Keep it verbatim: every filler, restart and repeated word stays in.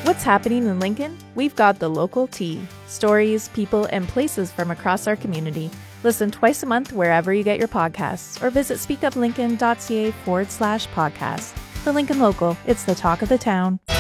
What's happening in Lincoln? We've got the local tea. Stories, people, and places from across our community. Listen twice a month wherever you get your podcasts or visit speakuplincoln.ca forward slash podcast. The Lincoln Local, it's the talk of the town.